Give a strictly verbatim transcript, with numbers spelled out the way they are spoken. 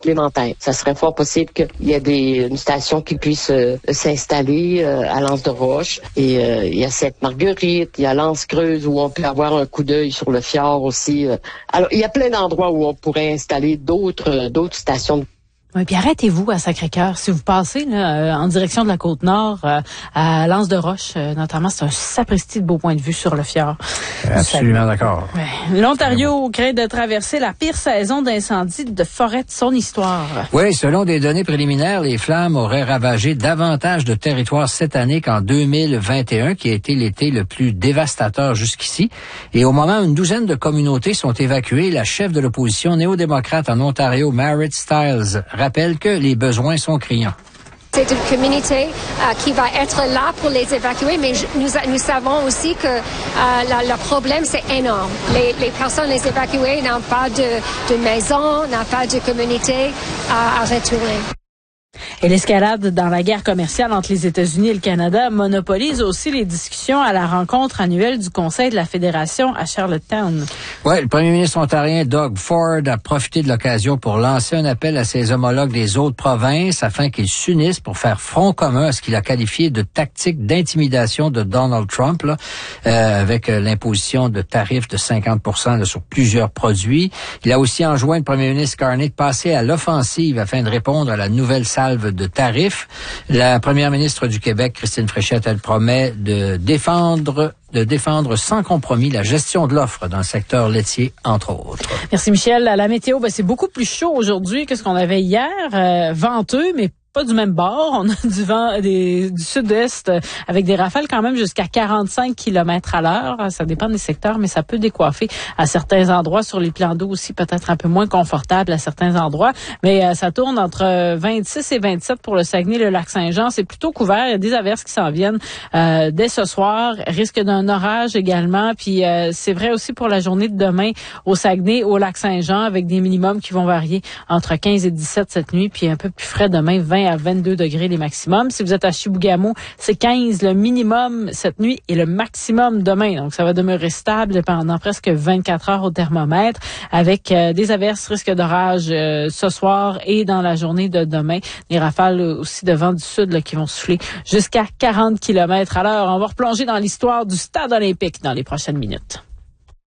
supplémentaires. Ça serait fort possible qu'il y ait des, une station qui puisse euh, s'installer euh, à L'Anse-de-Roche. Et euh, il y a Sainte-Marguerite, il y a l'Anse-Creuse où on peut avoir un coup d'œil sur le fjord aussi. Alors, il y a plein d'endroits où on pourrait installer d'autres, euh, d'autres stations de Oui, puis arrêtez-vous à Sacré-Cœur. Si vous passez là, euh, en direction de la Côte-Nord, euh, à l'Anse-de-Roche, euh, notamment, c'est un sapristi de beau point de vue sur le fjord. Absolument d'accord. Ouais. L'Ontario craint de traverser la pire saison d'incendie de forêt de son histoire. Oui, selon des données préliminaires, les flammes auraient ravagé davantage de territoires cette année qu'en deux mille vingt et un, qui a été l'été le plus dévastateur jusqu'ici. Et au moment où une douzaine de communautés sont évacuées, la chef de l'opposition néo-démocrate en Ontario, Marit Stiles, rappelle que les besoins sont criants. C'est une communauté euh, qui va être là pour les évacuer, mais je, nous, nous savons aussi que euh, la, le problème, c'est énorme. Les, les personnes les évacuées n'ont pas de, de maison, n'ont pas de communauté à, à retourner. Et l'escalade dans la guerre commerciale entre les États-Unis et le Canada monopolise aussi les discussions à la rencontre annuelle du Conseil de la Fédération à Charlottetown. Oui, le premier ministre ontarien Doug Ford a profité de l'occasion pour lancer un appel à ses homologues des autres provinces afin qu'ils s'unissent pour faire front commun à ce qu'il a qualifié de tactique d'intimidation de Donald Trump, là, euh, avec euh, l'imposition de tarifs de cinquante pour cent là, sur plusieurs produits. Il a aussi enjoint le premier ministre Carney de passer à l'offensive afin de répondre à la nouvelle salve de tarifs. La première ministre du Québec, Christine Fréchette, elle promet de défendre de défendre sans compromis la gestion de l'offre dans le secteur laitier, entre autres. Merci Michel. À la météo, ben, c'est beaucoup plus chaud aujourd'hui que ce qu'on avait hier. Euh, venteux, mais pas du même bord. On a du vent des, du sud-est avec des rafales quand même jusqu'à quarante-cinq kilomètres à l'heure. Ça dépend des secteurs, mais ça peut décoiffer à certains endroits. Sur les plans d'eau aussi, peut-être un peu moins confortable à certains endroits. Mais euh, ça tourne entre vingt-six et vingt-sept pour le Saguenay, le Lac-Saint-Jean. C'est plutôt couvert. Il y a des averses qui s'en viennent euh, dès ce soir. Risque d'un orage également. Puis euh, c'est vrai aussi pour la journée de demain au Saguenay, au Lac-Saint-Jean, avec des minimums qui vont varier entre quinze et dix-sept cette nuit, puis un peu plus frais demain, vingt à vingt-deux degrés les maximums. Si vous êtes à Chibougamau, c'est quinze le minimum cette nuit et le maximum demain. Donc, ça va demeurer stable pendant presque vingt-quatre heures au thermomètre avec euh, des averses, risque d'orage euh, ce soir et dans la journée de demain. Des rafales aussi de vent du sud là, qui vont souffler jusqu'à quarante kilomètres à l'heure. On va replonger dans l'histoire du stade olympique dans les prochaines minutes.